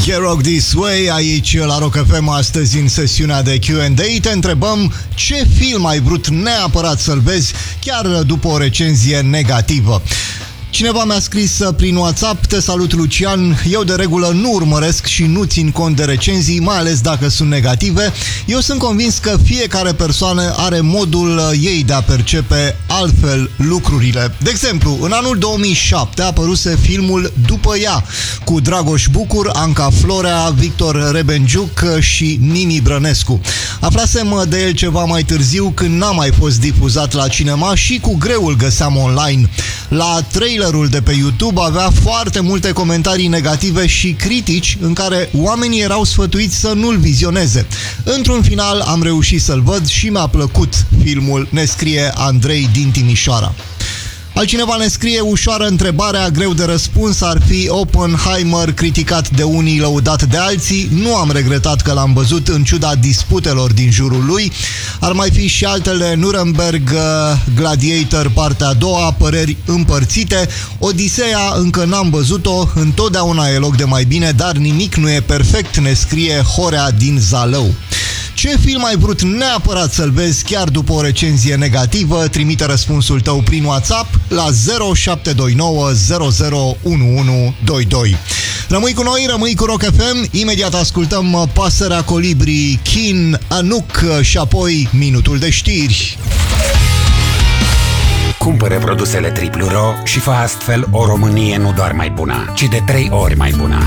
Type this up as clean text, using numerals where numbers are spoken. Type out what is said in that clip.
Get Rock This Way, aici la Rock FM, astăzi în sesiunea de Q&A. Te întrebăm ce film ai vrut neapărat să-l vezi chiar după o recenzie negativă. Cineva mi-a scris prin WhatsApp: te salut, Lucian, eu de regulă nu urmăresc și nu țin cont de recenzii, mai ales dacă sunt negative. Eu sunt convins că fiecare persoană are modul ei de a percepe altfel lucrurile. De exemplu, în anul 2007 a apăruse filmul După ea, cu Dragoș Bucur, Anca Florea, Victor Rebenjuc și Mimi Brănescu. Aflasem de el ceva mai târziu, când n-a mai fost difuzat la cinema și cu greu îl găseam online. La trailerul de pe YouTube avea foarte multe comentarii negative și critici în care oamenii erau sfătuiți să nu-l vizioneze. Într-un final am reușit să-l văd și mi-a plăcut filmul, ne scrie Andrei din Timișoara. Altcineva ne scrie: ușoară întrebarea, greu de răspuns, ar fi Oppenheimer, criticat de unii, lăudat de alții. Nu am regretat că l-am văzut în ciuda disputelor din jurul lui. Ar mai fi și altele: Nuremberg, Gladiator, partea a doua, păreri împărțite. Odiseea încă n-am văzut-o, întotdeauna e loc de mai bine, dar nimic nu e perfect, ne scrie Horea din Zalău. Ce film ai vrut neapărat să-l vezi chiar după o recenzie negativă? Trimite răspunsul tău prin WhatsApp la 0729 001122. Rămâi cu noi, rămâi cu Rock FM. Imediat ascultăm Pasărea Colibri, Kin, Anouk și apoi Minutul de Știri. Cumpără produsele Triplu Ro și fă astfel o Românie nu doar mai bună, ci de 3 ori mai bună.